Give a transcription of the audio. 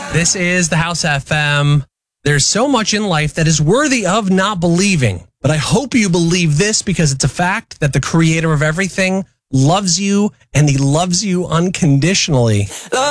This is the House FM. There's so much in life that is worthy of not believing. But I hope you believe this because it's a fact that the creator of everything loves you and he loves you unconditionally.